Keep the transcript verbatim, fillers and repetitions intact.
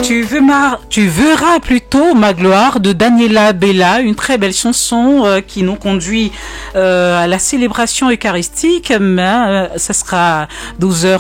Tu veux ma, tu verras plutôt ma gloire de Daniela Bella, une très belle chanson euh, qui nous conduit euh, à la célébration eucharistique. Mais euh, ça sera douze heures